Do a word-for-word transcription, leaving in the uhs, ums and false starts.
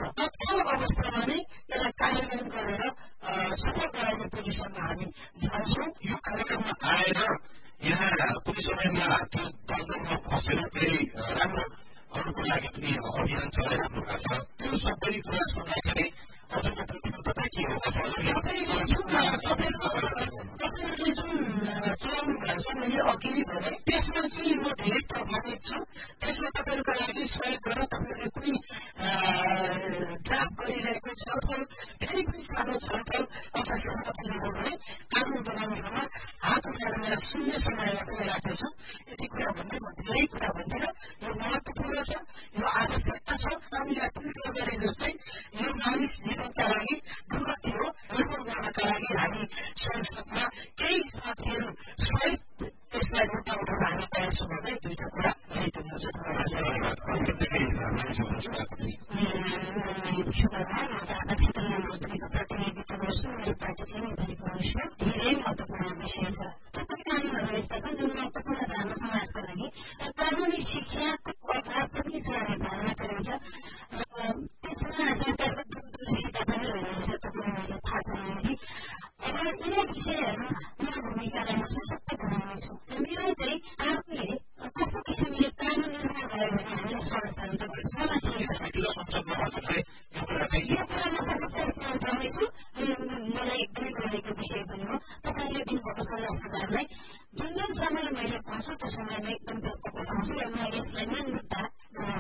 तत्काल अवस्थामा नै यसलाई कार्यान्वयन गरेर सफल गराउने पोजिसनमा हामी जान्छौँ। यो कार्यक्रममा आएर यहाँ कुनै समयमा त्यो दलदलमा फसेर फेरि राम्रो अरूको लागि पनि अभियान चलाइराख्नु भएको छ। त्यो सबै कुरा सुन्दाखेरि हजुरको प्रतिबद्धता के हो? तपाईँहरूले जुन चलाउनु भएको छ मैले अघि नै भने त्यसमा चाहिँ म धेरै प्रभावित छु। त्यसमा तपाईँहरूका लागि सहयोग गर्न तपाईँहरूले कुनै ड्राफ्ट गरिरहेको छलफल फेरि पनि सानो छलफल अथवा सहमतिहरू भने कानुन बनाउनुमा हात उठाएर मेरा सुन्ने समयमा पनि राख्दैछु। यति कुरा भन्दै म धेरै कुरा भन्दिनँ। यो महत्त्वपूर्ण छ, यो आवश्यकता छ। हामीलाई पुनः गरे जस्तै यो मानिस जीवनका लागि दुर्गति हो। सफल गर्नका लागि हामी संसदमा केही साथीहरू सहित यसलाई मुद्दा उठाउन हामी तयार छौँ भन्दै दुईटा कुरा मैले बुझ्छु। क्षेत्रीय मन्त्रीको प्रतिनिधित्व गर्छु। मेरो पार्टी चाहिँ नेपाली कङ्ग्रेसमा धेरै महत्त्वपूर्ण विषय छ।